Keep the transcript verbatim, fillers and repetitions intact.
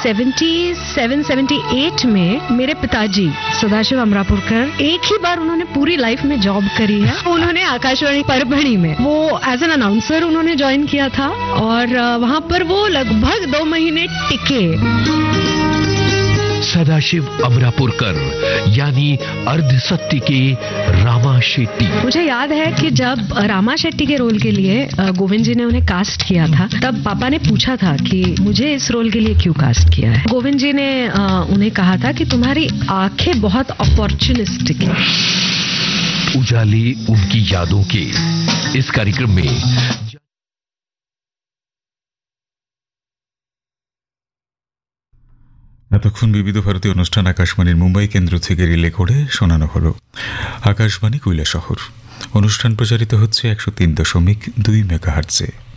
सतहत्तर अठहत्तर में मेरे पिताजी सदाशिव अमरापुरकर एक ही बार उन्होंने पूरी लाइफ में जॉब करी है। उन्होंने आकाशवाणी परभणी में वो एज एन अनाउंसर उन्होंने ज्वाइन किया था और वहां पर वो लगभग दो महीने टिके। सदाशिव अमरापुरकर यानी अर्ध सत्य के रामा शेट्टी। मुझे याद है कि जब रामा शेट्टी के रोल के लिए गोविंद जी ने उन्हें कास्ट किया था, तब पापा ने पूछा था कि मुझे इस रोल के लिए क्यों कास्ट किया है। गोविंद जी ने उन्हें कहा था कि तुम्हारी आंखें बहुत अपॉर्चुनिस्टिक हैं। उजाले उनकी यादों के इस कार्यक्रम में এতক্ষণ বিবিধ ভারতী অনুষ্ঠান আকাশবাণীর মুম্বাই কেন্দ্র থেকে রিলে করে শোনানো হলো। আকাশবাণী কৈলাসহর অনুষ্ঠান প্রচারিত হচ্ছে একশো তিন দশমিক দুই মেগাহার্টজে।